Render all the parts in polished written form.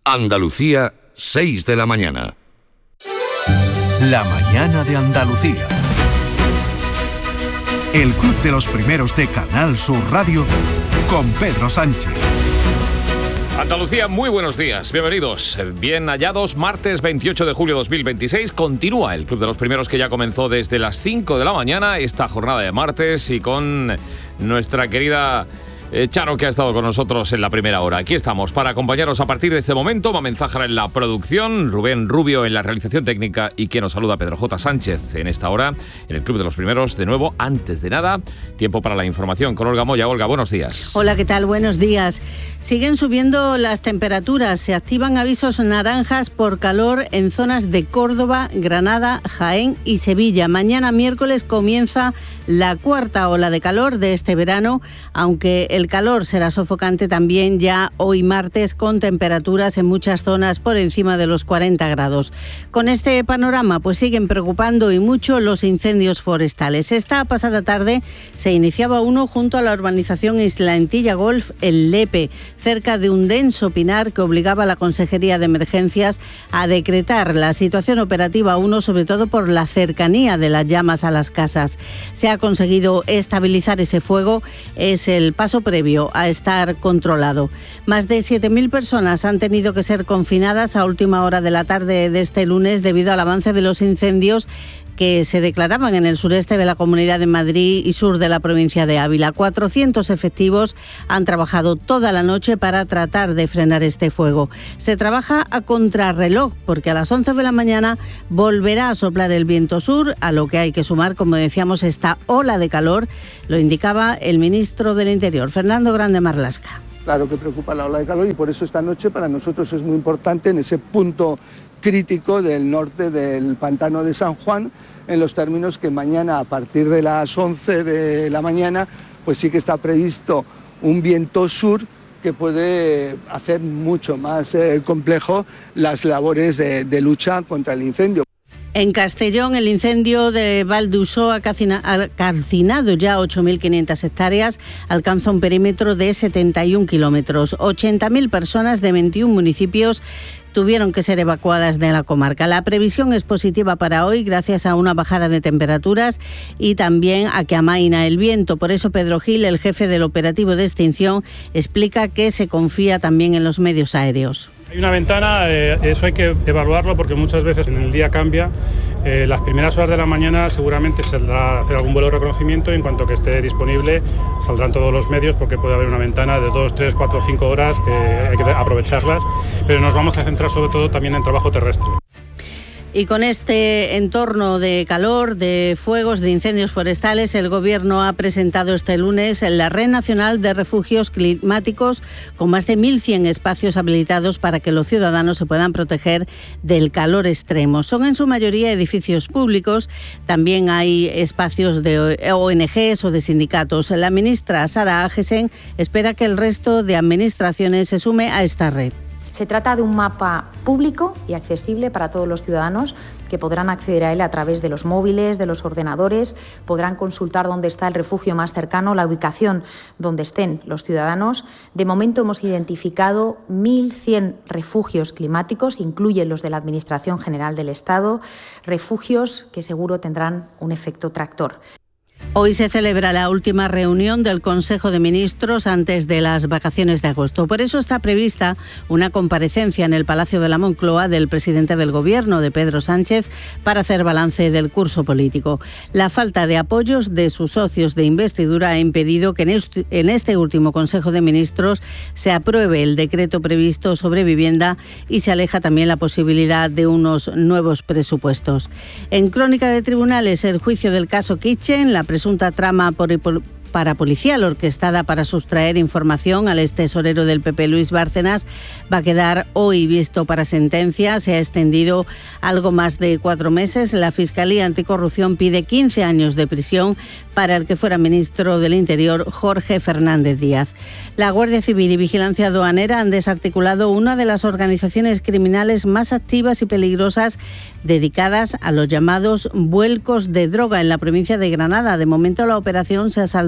Andalucía, 6 de la mañana. La mañana de Andalucía. El Club de los Primeros de Canal Sur Radio con Pedro Sánchez. Andalucía, muy buenos días, bienvenidos, bien hallados. Martes 28 de julio de 2026, continúa el Club de los Primeros que ya comenzó desde las 5 de la mañana, esta jornada de martes, y con nuestra querida Charo, que ha estado con nosotros en la primera hora. Aquí estamos para acompañaros a partir de este momento. Mamen Zájara en la producción, Rubén Rubio en la realización técnica y quien nos saluda, Pedro J. Sánchez, en esta hora en el Club de los Primeros. De nuevo, antes de nada, tiempo para la información con Olga Moya. Olga, buenos días. Hola, ¿qué tal? Buenos días. Siguen subiendo las temperaturas. Se activan avisos naranjas por calor en zonas de Córdoba, Granada, Jaén y Sevilla. Mañana miércoles comienza la cuarta ola de calor de este verano, aunque el calor será sofocante también ya hoy martes, con temperaturas en muchas zonas por encima de los 40 grados. Con este panorama, pues siguen preocupando y mucho los incendios forestales. Esta pasada tarde se iniciaba uno junto a la urbanización Islantilla Golf, el Lepe, cerca de un denso pinar que obligaba a la Consejería de Emergencias a decretar la situación operativa 1, sobre todo por la cercanía de las llamas a las casas. Se ha conseguido estabilizar ese fuego, es el paso previo a estar controlado. Más de 7.000 personas han tenido que ser confinadas a última hora de la tarde de este lunes debido al avance de los incendios que se declaraban en el sureste de la Comunidad de Madrid y sur de la provincia de Ávila. 400 efectivos han trabajado toda la noche para tratar de frenar este fuego. Se trabaja a contrarreloj porque a las 11 de la mañana volverá a soplar el viento sur, a lo que hay que sumar, como decíamos, esta ola de calor. Lo indicaba el ministro del Interior, Fernando Grande Marlaska. Claro que preocupa la ola de calor y por eso esta noche para nosotros es muy importante en ese punto crítico del norte del pantano de San Juan, en los términos que mañana a partir de las 11 de la mañana pues sí que está previsto un viento sur que puede hacer mucho más complejo las labores de lucha contra el incendio. En Castellón, el incendio de Valdusó ha calcinado ya 8.500 hectáreas, alcanza un perímetro de 71 kilómetros. 80.000 personas de 21 municipios tuvieron que ser evacuadas de la comarca. La previsión es positiva para hoy gracias a una bajada de temperaturas y también a que amaina el viento. Por eso Pedro Gil, el jefe del operativo de extinción, explica que se confía también en los medios aéreos. Hay una ventana, eso hay que evaluarlo porque muchas veces en el día cambia. Las primeras horas de la mañana seguramente saldrá a hacer algún vuelo de reconocimiento y en cuanto que esté disponible saldrán todos los medios porque puede haber una ventana de 2, 3, 4, 5 horas que hay que aprovecharlas, pero nos vamos a centrar sobre todo también en trabajo terrestre. Y con este entorno de calor, de fuegos, de incendios forestales, el Gobierno ha presentado este lunes la Red Nacional de Refugios Climáticos, con más de 1.100 espacios habilitados para que los ciudadanos se puedan proteger del calor extremo. Son en su mayoría edificios públicos, también hay espacios de ONGs o de sindicatos. La ministra Sara Agesen espera que el resto de administraciones se sume a esta red. Se trata de un mapa público y accesible para todos los ciudadanos que podrán acceder a él a través de los móviles, de los ordenadores, podrán consultar dónde está el refugio más cercano, la ubicación donde estén los ciudadanos. De momento hemos identificado 1.100 refugios climáticos, incluyen los de la Administración General del Estado, refugios que seguro tendrán un efecto tractor. Hoy se celebra la última reunión del Consejo de Ministros antes de las vacaciones de agosto. Por eso está prevista una comparecencia en el Palacio de la Moncloa del presidente del Gobierno, de Pedro Sánchez, para hacer balance del curso político. La falta de apoyos de sus socios de investidura ha impedido que en este último Consejo de Ministros se apruebe el decreto previsto sobre vivienda y se aleja también la posibilidad de unos nuevos presupuestos. En Crónica de Tribunales, el juicio del caso Kitchen, la presunta trama parapolicial orquestada para sustraer información al extesorero del PP Luis Bárcenas va a quedar hoy visto para sentencia. Se ha extendido algo más de 4 meses. La Fiscalía Anticorrupción pide 15 años de prisión para el que fuera ministro del Interior, Jorge Fernández Díaz. La Guardia Civil y Vigilancia Aduanera han desarticulado una de las organizaciones criminales más activas y peligrosas dedicadas a los llamados vuelcos de droga en la provincia de Granada. De momento la operación se ha saldado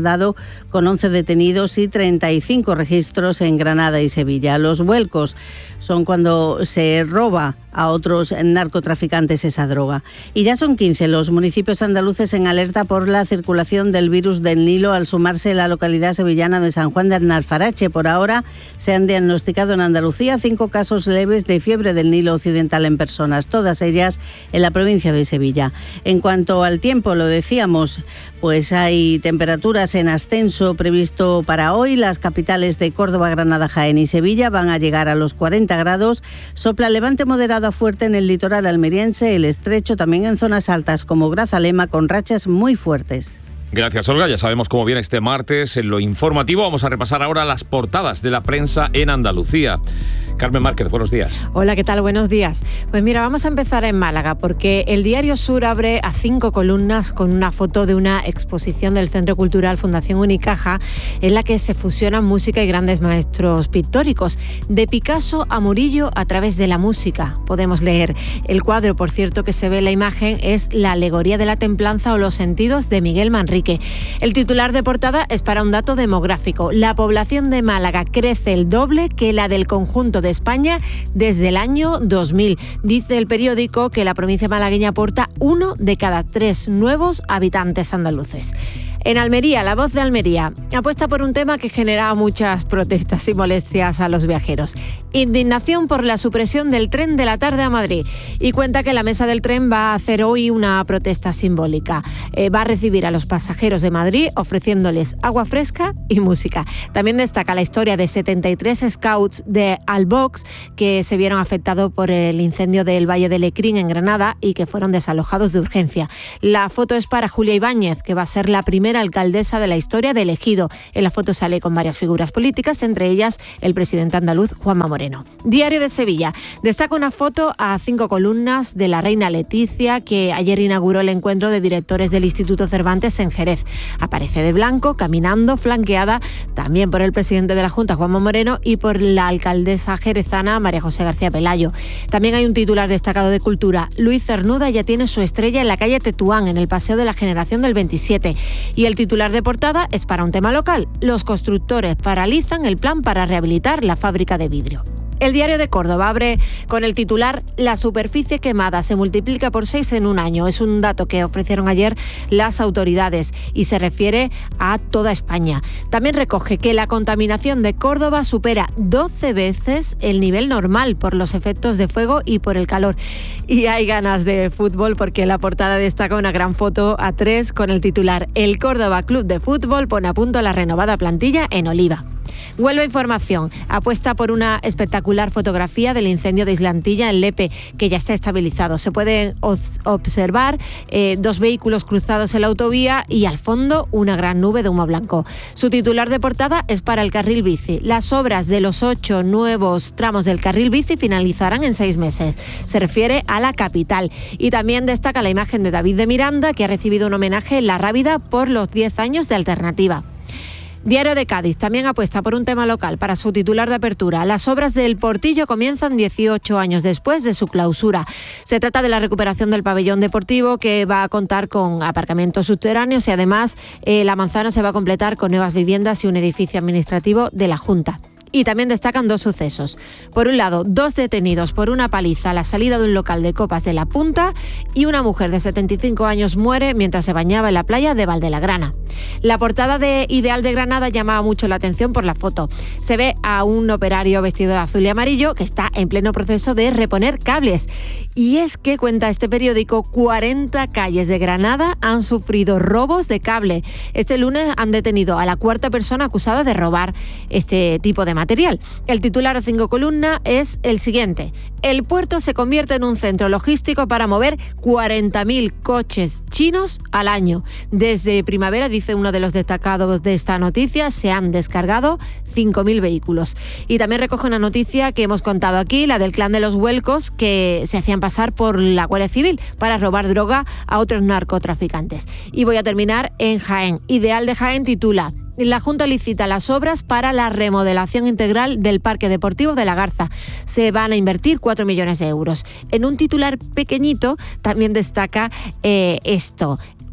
dado con 11 detenidos y 35 registros en Granada y Sevilla. Los vuelcos son cuando se roba a otros narcotraficantes esa droga. Y ya son 15 los municipios andaluces en alerta por la circulación del virus del Nilo, al sumarse la localidad sevillana de San Juan de Alfarache. Por ahora se han diagnosticado en Andalucía 5 casos leves de fiebre del Nilo occidental en personas, todas ellas en la provincia de Sevilla. En cuanto al tiempo, lo decíamos, pues hay temperaturas en ascenso previsto para hoy. Las capitales de Córdoba, Granada, Jaén y Sevilla van a llegar a los 40 grados. Sopla levante moderado a fuerte en el litoral almeriense, el estrecho, también en zonas altas como Grazalema, con rachas muy fuertes. Gracias, Olga. Ya sabemos cómo viene este martes. En lo informativo vamos a repasar ahora las portadas de la prensa en Andalucía. Carmen Márquez, buenos días. Hola, ¿qué tal? Buenos días. Pues mira, vamos a empezar en Málaga, porque el Diario Sur abre a 5 columnas con una foto de una exposición del Centro Cultural Fundación Unicaja, en la que se fusionan música y grandes maestros pictóricos. De Picasso a Murillo a través de la música, podemos leer. El cuadro, por cierto, que se ve en la imagen es La alegoría de la templanza o los sentidos de Miguel Manrique. El titular de portada es para un dato demográfico. La población de Málaga crece el doble que la del conjunto de España desde el año 2000. Dice el periódico que la provincia malagueña aporta 1 de cada 3 nuevos habitantes andaluces. En Almería, La Voz de Almería apuesta por un tema que genera muchas protestas y molestias a los viajeros. Indignación por la supresión del tren de la tarde a Madrid, y cuenta que la mesa del tren va a hacer hoy una protesta simbólica. Va a recibir a los pasajeros de Madrid ofreciéndoles agua fresca y música. También destaca la historia de 73 scouts de Albox que se vieron afectados por el incendio del Valle de Lecrín en Granada y que fueron desalojados de urgencia. La foto es para Julia Ibáñez, que va a ser la primera alcaldesa de la historia de Ejido. En la foto sale con varias figuras políticas, entre ellas el presidente andaluz Juanma Moreno. Diario de Sevilla destaca una foto a 5 columnas de la reina Leticia, que ayer inauguró el encuentro de directores del Instituto Cervantes en Jerez. Aparece de blanco, caminando, flanqueada también por el presidente de la Junta, Juanma Moreno, y por la alcaldesa jerezana, María José García Pelayo. También hay un titular destacado de Cultura. Luis Cernuda ya tiene su estrella en la calle Tetuán, en el Paseo de la Generación del 27. Y el titular de portada es para un tema local. Los constructores paralizan el plan para rehabilitar la fábrica de vidrio. El Diario de Córdoba abre con el titular La superficie quemada se multiplica por 6 en un año. Es un dato que ofrecieron ayer las autoridades y se refiere a toda España. También recoge que la contaminación de Córdoba supera 12 veces el nivel normal por los efectos de fuego y por el calor. Y hay ganas de fútbol, porque la portada destaca una gran foto a 3 con el titular El Córdoba Club de Fútbol pone a punto la renovada plantilla en Oliva. Huelva Información apuesta por una espectacular fotografía del incendio de Islantilla en Lepe, que ya está estabilizado. Se pueden observar 2 vehículos cruzados en la autovía y al fondo una gran nube de humo blanco. Su titular de portada es para el carril bici. Las obras de los 8 nuevos tramos del carril bici finalizarán en 6 meses. Se refiere a la capital. Y también destaca la imagen de David de Miranda, que ha recibido un homenaje en La Rábida por los 10 años de Alternativa. Diario de Cádiz también apuesta por un tema local para su titular de apertura. Las obras del Portillo comienzan 18 años después de su clausura. Se trata de la recuperación del pabellón deportivo, que va a contar con aparcamientos subterráneos, y además la manzana se va a completar con nuevas viviendas y un edificio administrativo de la Junta. Y también destacan 2 sucesos. Por un lado, 2 detenidos por una paliza a la salida de un local de copas de La Punta, y una mujer de 75 años muere mientras se bañaba en la playa de Valdelagrana. La portada de Ideal de Granada llamaba mucho la atención por la foto. Se ve a un operario vestido de azul y amarillo que está en pleno proceso de reponer cables. Y es que, cuenta este periódico, 40 calles de Granada han sufrido robos de cable. Este lunes han detenido a la 4ª persona acusada de robar este tipo de material. El titular a 5 columnas es el siguiente: el puerto se convierte en un centro logístico para mover 40.000 coches chinos al año. Desde primavera, dice uno de los destacados de esta noticia, se han descargado 5.000 vehículos. Y también recoge una noticia que hemos contado aquí, la del clan de los Huelcos, que se hacían pasar por la Guardia Civil para robar droga a otros narcotraficantes. Y voy a terminar en Jaén. Ideal de Jaén titula: la Junta licita las obras para la remodelación integral del Parque Deportivo de La Garza. Se van a invertir 4 millones de euros. En un titular pequeñito también destaca esto: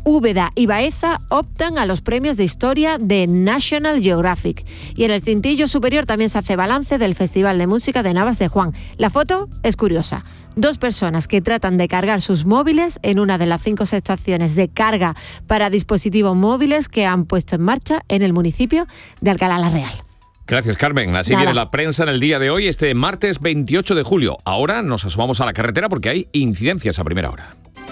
Úbeda y Baeza optan a los premios de historia de National Geographic. Y en el cintillo superior también se hace balance del Festival de Música de Navas de Juan. La foto es curiosa. 2 personas que tratan de cargar sus móviles en una de las 5 estaciones de carga para dispositivos móviles que han puesto en marcha en el municipio de Alcalá la Real. Gracias, Carmen. Así viene la prensa en el día de hoy, este martes 28 de julio. Ahora nos asomamos a la carretera porque hay incidencias a primera hora.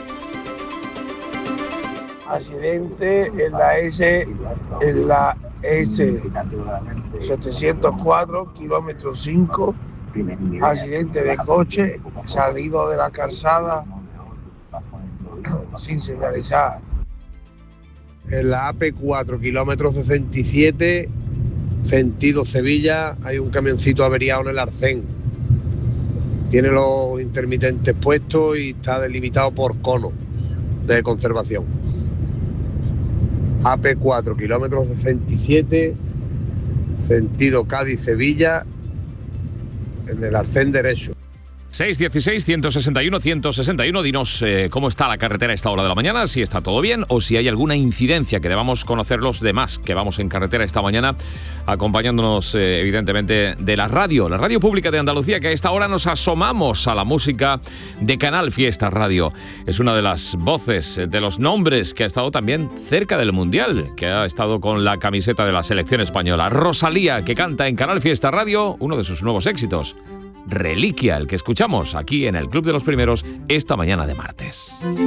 Accidente en la S 704, kilómetro 5. Accidente de coche, salido de la calzada sin señalizar. En la AP4, kilómetro 67, sentido Sevilla, hay un camioncito averiado en el arcén. Tiene los intermitentes puestos y está delimitado por cono de conservación. AP4, kilómetro 67, sentido Cádiz-Sevilla, en el arcén derecho. 616-161-161, dinos cómo está la carretera a esta hora de la mañana, si está todo bien o si hay alguna incidencia que debamos conocer los demás que vamos en carretera esta mañana, acompañándonos evidentemente de la radio pública de Andalucía, que a esta hora nos asomamos a la música de Canal Fiesta Radio. Es una de las voces, de los nombres que ha estado también cerca del Mundial, que ha estado con la camiseta de la selección española. Rosalía, que canta en Canal Fiesta Radio uno de sus nuevos éxitos, Reliquia, el que escuchamos aquí en el Club de los Primeros esta mañana de martes.